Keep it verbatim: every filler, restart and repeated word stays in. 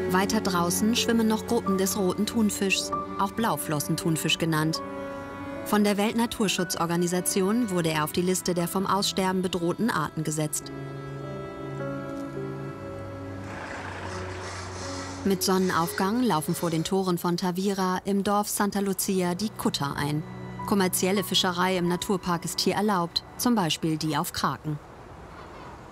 Weiter draußen schwimmen noch Gruppen des roten Thunfischs, auch Blauflossenthunfisch genannt. Von der Weltnaturschutzorganisation wurde er auf die Liste der vom Aussterben bedrohten Arten gesetzt. Mit Sonnenaufgang laufen vor den Toren von Tavira im Dorf Santa Lucia die Kutter ein. Kommerzielle Fischerei im Naturpark ist hier erlaubt, zum Beispiel die auf Kraken.